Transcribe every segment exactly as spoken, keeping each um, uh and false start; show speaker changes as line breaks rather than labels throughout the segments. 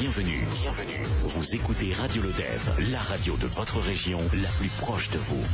Bienvenue, bienvenue. Vous écoutez Radio Lodève, la radio de votre région, la plus proche de vous.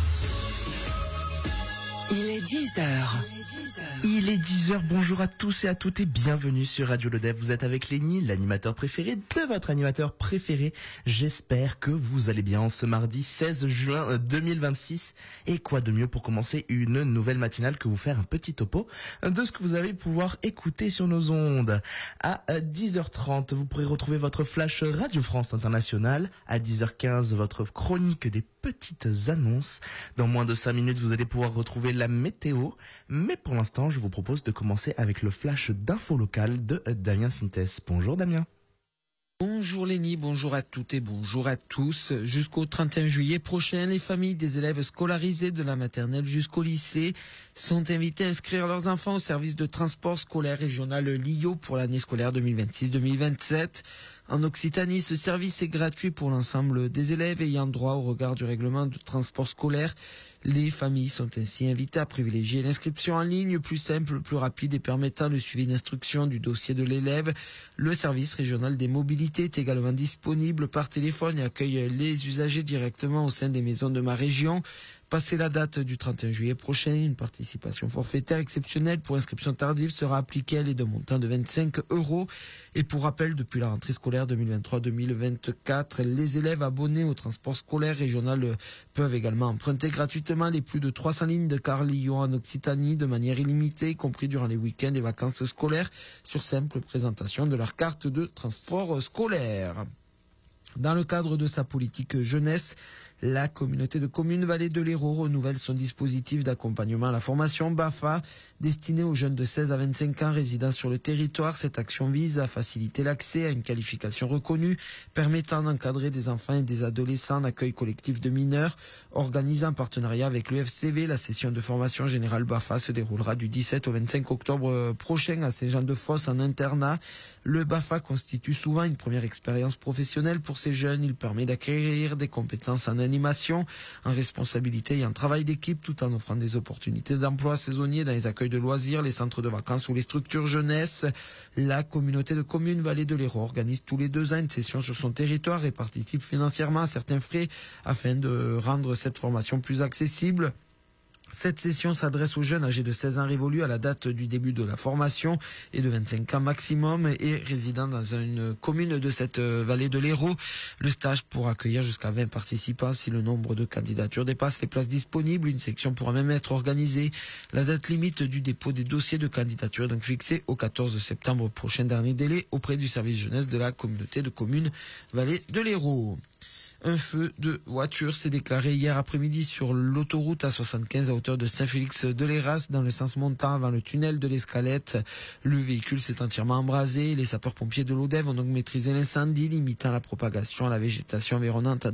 Il est dix heures.
Il est dix heures, bonjour à tous et à toutes et bienvenue sur Radio Lodève. Vous êtes avec Lenny, l'animateur préféré de votre animateur préféré. J'espère que vous allez bien ce mardi seize juin deux mille vingt-six. Et quoi de mieux pour commencer une nouvelle matinale que vous faire un petit topo de ce que vous allez pouvoir écouter sur nos ondes. À dix heures trente, vous pourrez retrouver votre flash Radio France Internationale. À dix heures quinze, votre chronique des petites annonces. Dans moins de cinq minutes, vous allez pouvoir retrouver la météo. Mais pour l'instant, je vous propose de commencer avec le flash d'info locale de Damien Sintès. Bonjour Damien.
Bonjour Lenny, bonjour à toutes et bonjour à tous. Jusqu'au trente et un juillet prochain, les familles des élèves scolarisés de la maternelle jusqu'au lycée sont invitées à inscrire leurs enfants au service de transport scolaire régional L I O pour l'année scolaire deux mille vingt-six deux mille vingt-sept. En Occitanie, ce service est gratuit pour l'ensemble des élèves ayant droit au regard du règlement de transport scolaire. Les familles sont ainsi invitées à privilégier l'inscription en ligne, plus simple, plus rapide et permettant le suivi d'instruction du dossier de l'élève. Le service régional des mobilités est également disponible par téléphone et accueille les usagers directement au sein des maisons de ma région. Passé la date du trente et un juillet prochain, une participation forfaitaire exceptionnelle pour inscription tardive sera appliquée. Elle est d'un montant de vingt-cinq euros. Et pour rappel, depuis la rentrée scolaire deux mille vingt-trois deux mille vingt-quatre, les élèves abonnés au transport scolaire régional peuvent également emprunter gratuitement les plus de trois cents lignes de car L I O en Occitanie de manière illimitée, y compris durant les week-ends et vacances scolaires, sur simple présentation de leur carte de transport scolaire. Dans le cadre de sa politique jeunesse, la communauté de communes Vallée de l'Hérault renouvelle son dispositif d'accompagnement à la formation B A F A destiné aux jeunes de seize à vingt-cinq ans résidant sur le territoire. Cette action vise à faciliter l'accès à une qualification reconnue permettant d'encadrer des enfants et des adolescents en accueil collectif de mineurs. Organisée en partenariat avec l'U F C V, la session de formation générale B A F A se déroulera du dix-sept au vingt-cinq octobre prochain à Saint-Jean-de-Fosse en internat. Le B A F A constitue souvent une première expérience professionnelle pour ces jeunes. Il permet d'acquérir des compétences en animation, en responsabilité et en travail d'équipe, tout en offrant des opportunités d'emploi saisonniers dans les accueils de loisirs, les centres de vacances ou les structures jeunesse. La communauté de communes Vallée de l'Hérault organise tous les deux ans une session sur son territoire et participe financièrement à certains frais afin de rendre cette formation plus accessible. Cette session s'adresse aux jeunes âgés de seize ans révolus à la date du début de la formation et de vingt-cinq ans maximum et résidant dans une commune de cette vallée de l'Hérault. Le stage pourra accueillir jusqu'à vingt participants. Si le nombre de candidatures dépasse les places disponibles, une section pourra même être organisée. La date limite du dépôt des dossiers de candidature est donc fixée au quatorze septembre prochain, dernier délai auprès du service jeunesse de la communauté de communes Vallée de l'Hérault. Un feu de voiture s'est déclaré hier après-midi sur l'autoroute A soixante-quinze à hauteur de Saint-Félix-de-Léras dans le sens montant avant le tunnel de l'Escalette. Le véhicule s'est entièrement embrasé. Les sapeurs-pompiers de Lodève ont donc maîtrisé l'incendie, limitant la propagation à la végétation environnante à